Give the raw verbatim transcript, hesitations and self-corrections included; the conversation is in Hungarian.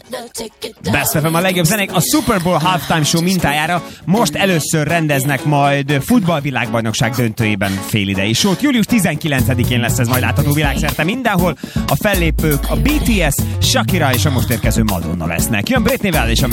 Best ef em a legjobb zenék. A Super Bowl Halftime Show mintájára most először rendeznek majd futballvilágbajnokság döntőjében félidei sót. július tizenkilencedikén lesz ez majd látható világszerte mindenhol. A fellépők a bé té es, Shakira és a most érkező Madonna lesznek. Jön Britneyvel és a